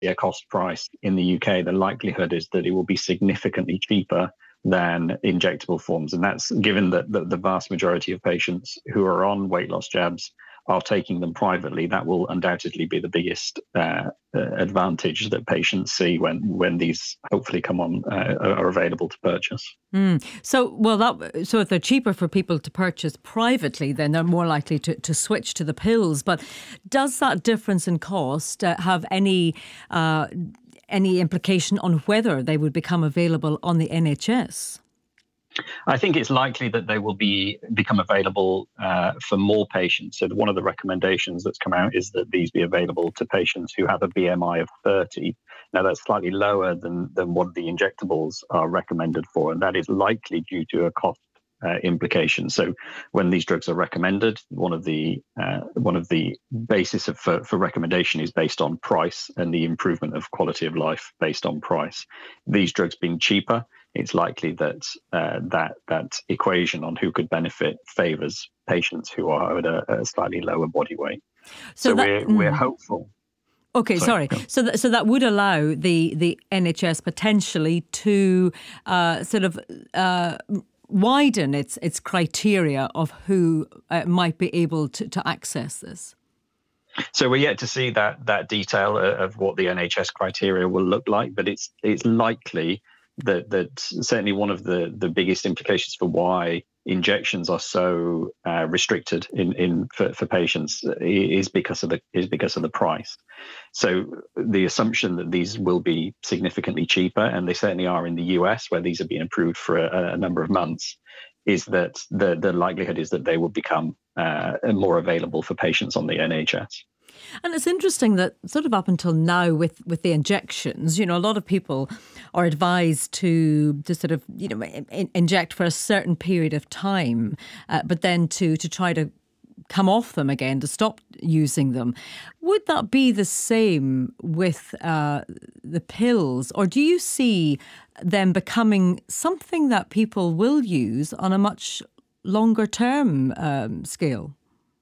a cost price in the UK, the likelihood is that it will be significantly cheaper than injectable forms. And that's given that the vast majority of patients who are on weight loss jabs are taking them privately. That will undoubtedly be the biggest advantage that patients see when these hopefully come on are available to purchase. So if they're cheaper for people to purchase privately, then they're more likely to switch to the pills. But does that difference in cost have any implication on whether they would become available on the NHS? I think it's likely that they will become available for more patients. So one of the recommendations that's come out is that these be available to patients who have a BMI of 30. Now, that's slightly lower than what the injectables are recommended for, and that is likely due to a cost implication. So when these drugs are recommended, one of the basis for recommendation is based on price and the improvement of quality of life based on price. These drugs being cheaper, it's likely that that equation on who could benefit favors patients who are at a slightly lower body weight. So we're hopeful. Okay, sorry. So that would allow the NHS potentially to widen its criteria of who might be able to access this. So we're yet to see that detail of what the NHS criteria will look like, but it's likely that certainly one of the biggest implications for why injections are so restricted for patients is because of the price. So the assumption that these will be significantly cheaper, and they certainly are in the US, where these have been approved for a number of months, is that the likelihood is that they will become more available for patients on the NHS. And it's interesting that sort of up until now with the injections, a lot of people are advised to sort of, inject for a certain period of time, but then to try to come off them again, to stop using them. Would that be the same with the pills? Or do you see them becoming something that people will use on a much longer term scale?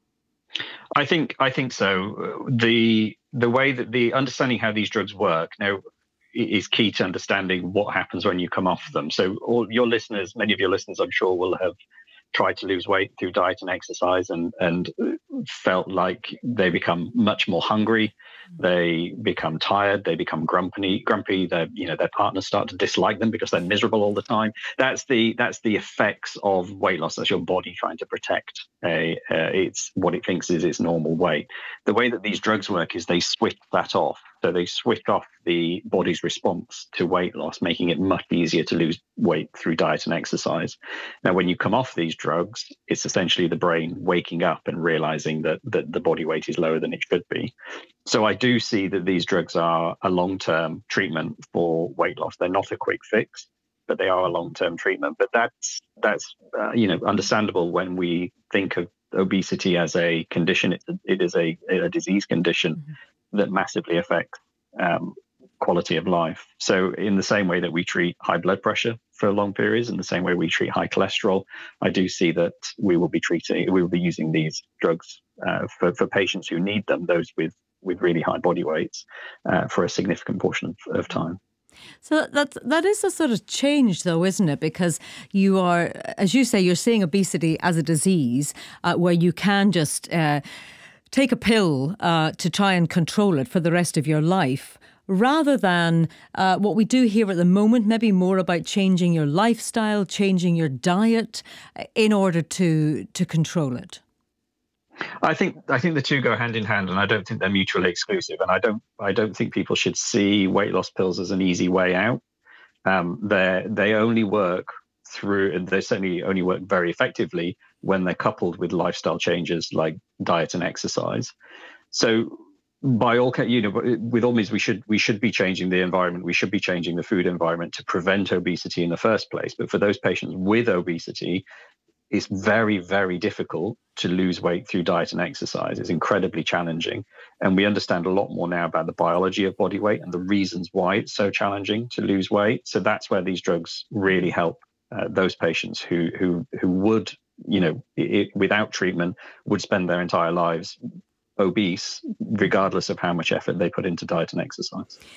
I think so. The way that the understanding how these drugs work now is key to understanding what happens when you come off them. So all your listeners, many of your listeners, I'm sure, will have tried to lose weight through diet and exercise and felt like they become much more hungry, they become tired, they become grumpy. Their partners start to dislike them because they're miserable all the time. That's the effects of weight loss. That's your body trying to protect it's what it thinks is its normal weight. The way that these drugs work is they switch that off. So they switch off the body's response to weight loss, making it much easier to lose weight through diet and exercise. Now, when you come off these drugs, it's essentially the brain waking up and realizing that the body weight is lower than it should be. So I do see that these drugs are a long-term treatment for weight loss. They're not a quick fix, but they are a long-term treatment. But that's understandable when we think of obesity as a condition. It is a disease condition that massively affects quality of life. So in the same way that we treat high blood pressure for long periods, in the same way we treat high cholesterol, I do see that we will be using these drugs for patients who need them, those with really high body weights, for a significant portion of time. So that is a sort of change, though, isn't it? Because you are, as you say, you're seeing obesity as a disease where you can just take a pill to try and control it for the rest of your life, rather than what we do here at the moment, maybe more about changing your lifestyle, changing your diet in order to control it. I think the two go hand in hand, and I don't think they're mutually exclusive. And I don't think people should see weight loss pills as an easy way out. They only work they certainly only work very effectively when they're coupled with lifestyle changes like diet and exercise. So by all, with all means, we should be changing the environment. We should be changing the food environment to prevent obesity in the first place. But for those patients with obesity, it's very, very difficult to lose weight through diet and exercise. It's incredibly challenging. And we understand a lot more now about the biology of body weight and the reasons why it's so challenging to lose weight. So that's where these drugs really help those patients who would, without treatment, would spend their entire lives obese, regardless of how much effort they put into diet and exercise.